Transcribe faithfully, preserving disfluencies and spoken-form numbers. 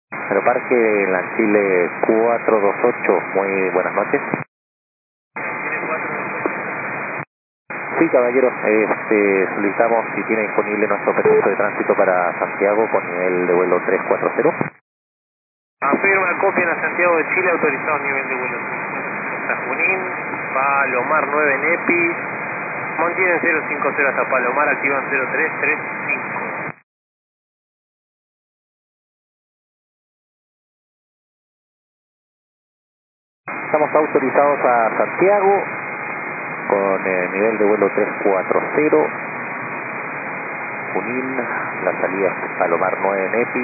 Aeroparque Lanchile cuatro dos ocho, muy buenas noches. Sí, caballero, este, solicitamos si tiene disponible nuestro permiso de tránsito para Santiago con nivel de vuelo tres cuatro cero. Afirma, copia a Santiago de Chile, autorizado nivel de vuelo. Hasta Junín, Palomar nueve Nepi, mantienen cero cinco cero hasta Palomar, activan cero tres tres cinco. Estamos autorizados a Santiago con eh, nivel de vuelo tres cuatro cero. Junín, la salida es Palomar nueve Nepi.